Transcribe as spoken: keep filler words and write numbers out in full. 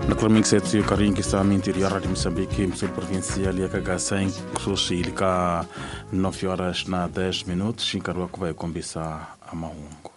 Na Clamix etu karingi sa interior de Moçambique, Moçambique provincial e K cinco sushi ilika nove horas na dez minutos, shinkarua que vai começar a marrom.